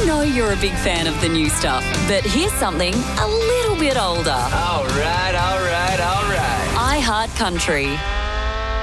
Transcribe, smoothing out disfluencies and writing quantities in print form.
We know you're a big fan of the new stuff, but here's something a little bit older. All right. iHeart Country.